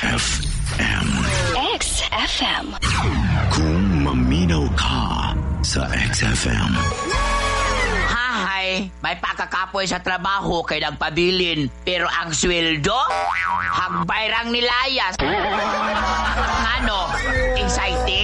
XFM. XFM. Kung maminaw ka sa XFM. Hay, may pakakapoy sa trabaho kay nagpabilin. Pero ang sweldo, hagbayrang nilayas. Ano? Exciting?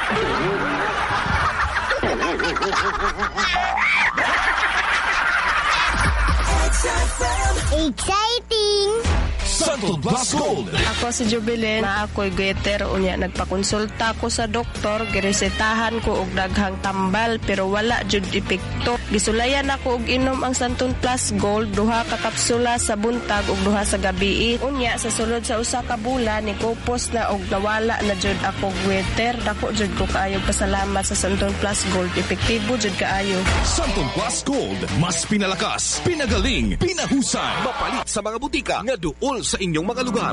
Exciting! Santon Plus Gold. Ako si Jubilin, na ako'y gweter. Unya, nagpakonsulta ko sa doktor. Giresetahan ko og daghang tambal, pero wala jud epekto. Gisulayan ako og inom ang Santon Plus Gold, 2 ka kapsula sa buntag ug 2 sa gabii. Unya, sa sulod sa usa ka bulan, nikupos na og nawala na jud ako gweter. Dako jud ko kaayo pasalamat sa Santon Plus Gold. Epektibo jud kaayo. Santon Plus Gold. Mas pinalakas, pinagaling, pinahusay. Mapalit sa mga butika nga duol sa inyong mga lugar.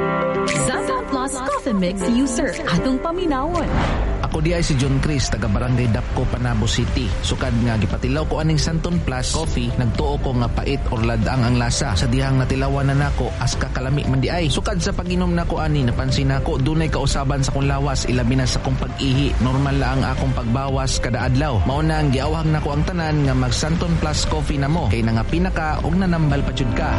Santon Plus Coffee Mix user. Atong paminawon. Ako di ay si John Chris, taga Barangay Dapco, Panabo City. Sukad nga gipatilaw ko aning Santon Plus Coffee, nagtuo ko nga pait or ladang ang lasa. Sa dihang natilawan na nako, as kakalami man di ay. Sukad sa pag-inom nako ani, napansin nako dunay kausaban sa kong lawas, ilabi na sa kong pag-ihi. Normal la ang akong pagbawas kada adlaw. Mao na ang giawhag nako ang tanan nga mag Santon Plus Coffee na mo, kay nangapina ka og nanambal pa jud ka.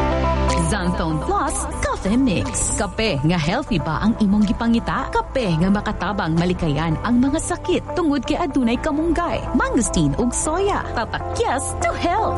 Santon Plus Coffee Mix. Kape nga healthy ba ang imong gipangita? Kape nga makatabang malikayan ang mga sakit tungod kay adunay kamunggay, mangosteen ug soya. Papakyas to health.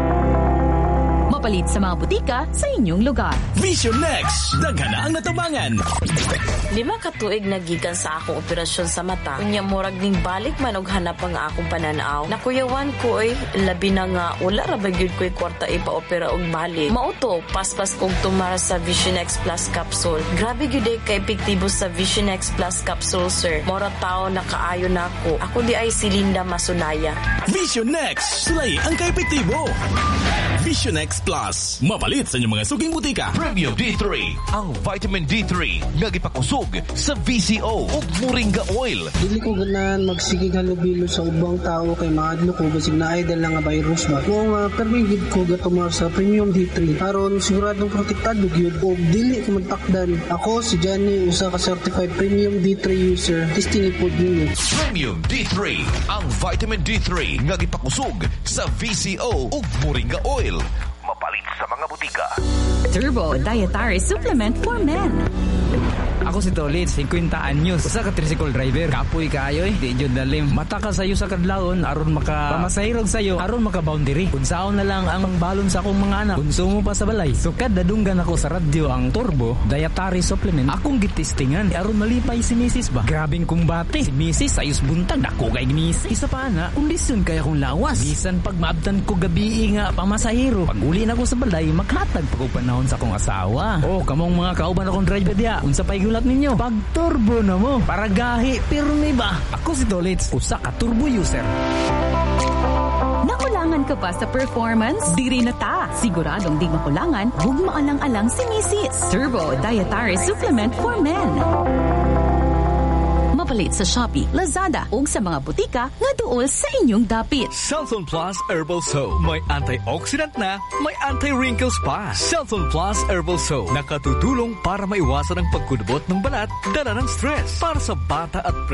Mapalit sa mga butika sa inyong lugar. Vision Next. Daghan ang natabangan. 5 ka tuig nagikan sa akong operasyon sa mata. Unya murag ning balik man og hanap ang akong pananaw. Nakuyawan ko labi na nga wala ra ba gyud ko'y kwarta ipa-opera og balik. Mauto paspas kog tumara sa Vision X Plus capsule. Grabe gyud kay epektibo sa Vision X Plus capsule, sir. Mora tao nakaayo nako. Ako di ay si Linda Masunaya. Vision Next. Sulay ang kaepektibo. Vision X Plus. Mapalit sa inyong mga suging butika. Premium D3. Ang vitamin D3 nga gipakusog sa VCO ug Moringa Oil. Dili ko ganahan magsigig halubilo sa ubang tao kay maadlo ko basig na idol nga virus ba. Kung permigid ko gatumar sa Premium D3 aron siguradong protektado gyud og dili ko magtakdan. Ako si Johnny, usa ka certified Premium D3 user. Testing ipod ninyo. Premium D3. Ang vitamin D3 nga gipakusog sa VCO ug Moringa Oil. Mapalit sa mga butika. Turbo Dietary Supplement for Men. Ako si Tolit, 50 anyos. Usa ka tricycle driver. Kapoy kayo di jud dalim. Mata ka sayo sa kadlawon aron maka pamasahirog sayo aron maka boundary. Unsaon na lang ang balon sa akong mga anak. Konsumo pa sa balay. Sukad dadunggan ako sa radyo ang Turbo Dietary Supplement. Akong gitistingan aron malipay si Mrs. ba. Grabing kumbate. Si Mrs. ayos buntag dako kay Mrs. Isa pa na, kondisyon kaya akong lawas. Bisan pag maabtan ko gabi nga pamasahiro. Pag uli na ko sa balay, makhatag pa ko panahon sa akong asawa. Oh, kamong mga kauban akong driver diya. Unsa pay gulat ninyo? Pag turbo na mo, para gahi, pirmi ba? Ako si Dolitz, usa ka turbo user. Nakulangan ka pa sa performance? Diri na ta. Siguradong di makulangan, huwag maalang-alang si Mrs. Turbo Dietary Supplement for Men. Mapalit sa Shopee, Lazada, ug sa mga butika nga duol sa inyong dapit. Santon Plus Herbal Soap. May antioxidant na, may anti-wrinkles pa. Santon Plus Herbal Soap. Nakatutulong para maiwasan ang pagkudbot ng balat, dala ng stress. Para sa bata at